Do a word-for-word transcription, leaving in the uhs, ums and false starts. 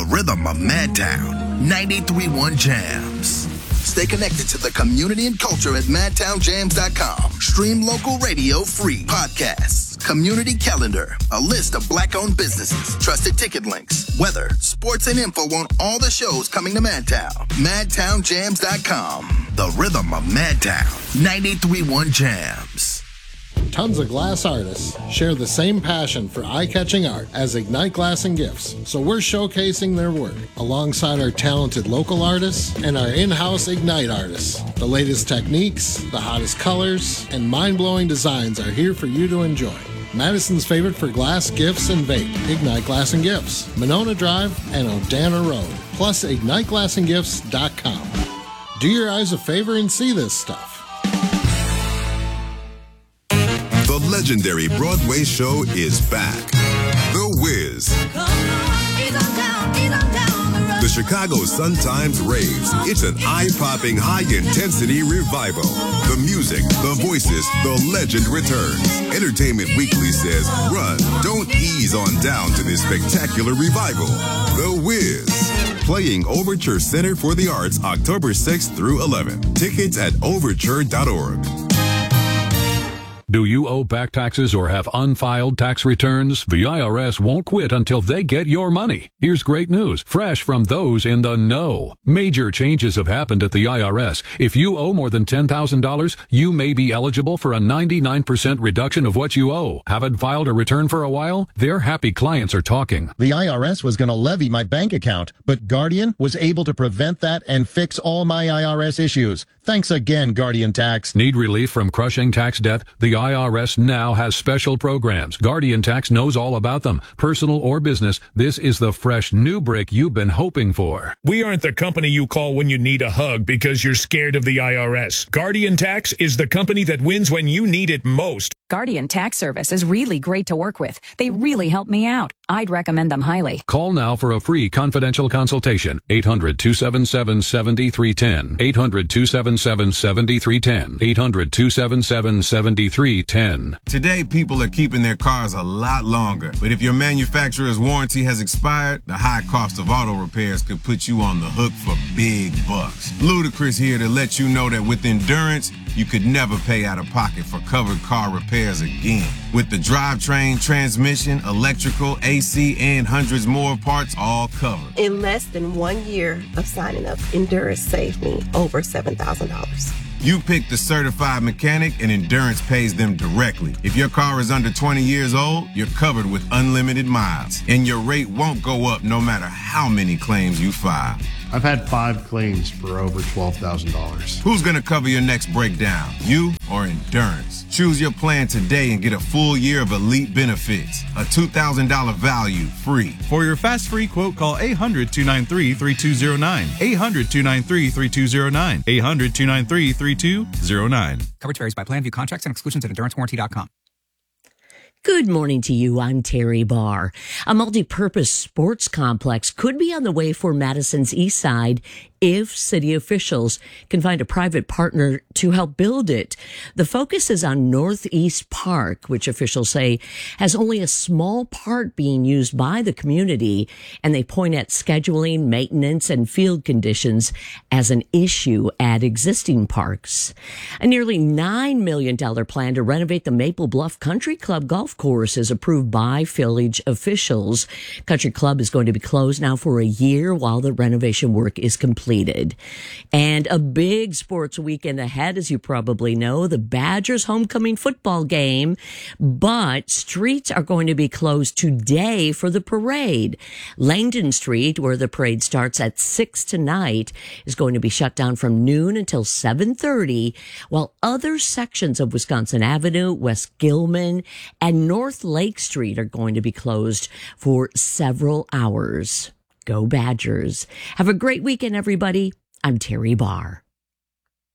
the rhythm of Madtown. ninety-three point one Jams. Stay connected to the community and culture at madtown jams dot com. Stream local radio free. Podcasts, community calendar, a list of black-owned businesses, trusted ticket links, weather, sports, and info on all the shows coming to Madtown. madtown jams dot com. The rhythm of Madtown. ninety-three point one Jams. Tons of glass artists share the same passion for eye-catching art as Ignite Glass and Gifts, so we're showcasing their work alongside our talented local artists and our in-house Ignite artists. The latest techniques, the hottest colors, and mind-blowing designs are here for you to enjoy. Madison's favorite for glass, gifts, and vape, Ignite Glass and Gifts, Monona Drive and Odana Road, plus ignite glass and gifts dot com. Do your eyes a favor and see this stuff. The legendary Broadway show is back. The Wiz. The Chicago Sun-Times raves. It's an eye-popping, high-intensity revival. The music, the voices, the legend returns. Entertainment Weekly says, run, don't ease on down to this spectacular revival. The Wiz. Playing Overture Center for the Arts October sixth through eleventh. Tickets at overture dot org. Do you owe back taxes or have unfiled tax returns? The I R S won't quit until they get your money. Here's great news, fresh from those in the know. Major changes have happened at the I R S. If you owe more than ten thousand dollars, you may be eligible for a ninety-nine percent reduction of what you owe. Haven't filed a return for a while? Their happy clients are talking. The I R S was going to levy my bank account, but Guardian was able to prevent that and fix all my I R S issues. Thanks again, Guardian Tax. Need relief from crushing tax debt? The I R S now has special programs. Guardian Tax knows all about them. Personal or business, this is the fresh new break you've been hoping for. We aren't the company you call when you need a hug because you're scared of the I R S. Guardian Tax is the company that wins when you need it most. Guardian Tax Service is really great to work with. They really help me out. I'd recommend them highly. Call now for a free confidential consultation. eight hundred, two seven seven, seven three one zero. eight hundred, two seven seven, seven three one zero. eight hundred, two seven seven, seven three one zero. Today, people are keeping their cars a lot longer. But if your manufacturer's warranty has expired, the high cost of auto repairs could put you on the hook for big bucks. Ludacris here to let you know that with Endurance, you could never pay out of pocket for covered car repairs again. With the drivetrain, transmission, electrical, A C, and hundreds more parts all covered. In less than one year of signing up, Endurance saved me over seven thousand dollars. You pick the certified mechanic and Endurance pays them directly. If your car is under twenty years old, you're covered with unlimited miles. And your rate won't go up no matter how many claims you file. I've had five claims for over twelve thousand dollars. Who's going to cover your next breakdown? You or Endurance? Choose your plan today and get a full year of elite benefits. A two thousand dollars value free. For your fast free quote, call eight hundred, two nine three, three two zero nine. eight hundred, two nine three, three two zero nine. eight hundred, two nine three, three two zero nine. Coverage varies by plan. View contracts and exclusions at endurance warranty dot com. Good morning to you. I'm Terry Barr. A multi-purpose sports complex could be on the way for Madison's East Side if city officials can find a private partner to help build it. The focus is on Northeast Park, which officials say has only a small part being used by the community, and they point at scheduling, maintenance, and field conditions as an issue at existing parks. A nearly nine million dollars plan to renovate the Maple Bluff Country Club golf course is approved by village officials. Country Club is going to be closed now for a year while the renovation work is completed. And a big sports weekend ahead, as you probably know, the Badgers homecoming football game, but streets are going to be closed today for the parade. Langdon Street, where the parade starts at six tonight, is going to be shut down from noon until seven thirty, while other sections of Wisconsin Avenue, West Gilman, and North Lake Street are going to be closed for several hours. Go Badgers. Have a great weekend, everybody. I'm Terry Barr.